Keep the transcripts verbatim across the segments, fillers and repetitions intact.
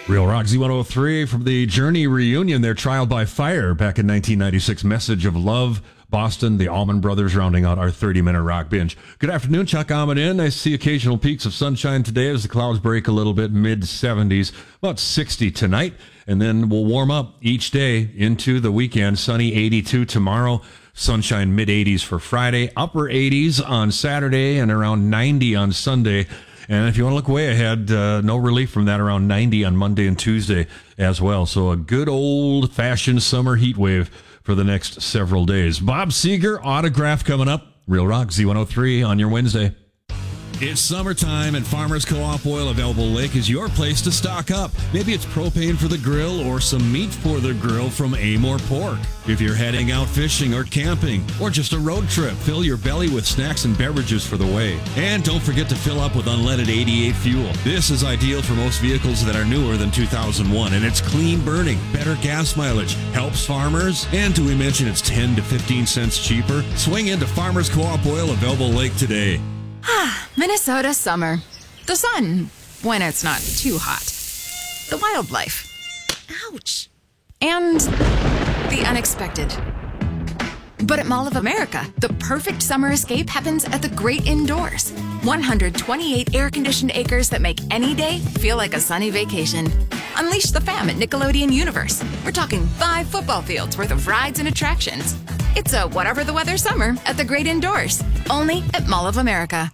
Real Rock Z one oh three from the Journey reunion, their Trial by Fire back in nineteen ninety-six. Message of Love, Boston, the Allman Brothers rounding out our thirty-minute rock binge. Good afternoon, Chuck Ahmed in. I see occasional peaks of sunshine today as the clouds break a little bit, mid seventies, about sixty tonight. And then we'll warm up each day into the weekend. Sunny eighty-two tomorrow, sunshine mid eighties for Friday, upper eighties on Saturday, and around ninety on Sunday. And if you want to look way ahead, uh, no relief from that, around ninety on Monday and Tuesday as well. So a good old-fashioned summer heat wave for the next several days. Bob Seger, Autograph coming up. Real Rock Z one oh three on your Wednesday. It's summertime, and Farmers Co-op Oil of Elbow Lake is your place to stock up. Maybe it's propane for the grill or some meat for the grill from Amore Pork. If you're heading out fishing or camping or just a road trip, fill your belly with snacks and beverages for the way. And don't forget to fill up with unleaded eighty-eight fuel. This is ideal for most vehicles that are newer than two thousand one, and it's clean burning, better gas mileage, helps farmers, and do we mention it's ten to fifteen cents cheaper? Swing into Farmers Co-op Oil of Elbow Lake today. Ah, Minnesota summer. The sun, when it's not too hot. The wildlife. Ouch. And the unexpected. But at Mall of America, the perfect summer escape happens at the great indoors. one hundred twenty-eight air-conditioned acres that make any day feel like a sunny vacation. Unleash the fam at Nickelodeon Universe. We're talking five football fields worth of rides and attractions. It's a whatever the weather summer at the great indoors. Only at Mall of America.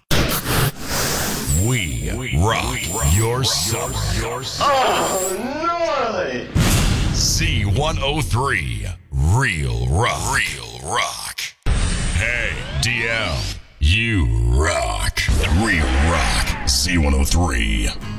We, we rock, we rock your summer. Your summer. Oh, gnarly! Z one oh three, Real Rock. Real Rock. Hey, D L, you rock. Real Rock, Z one oh three.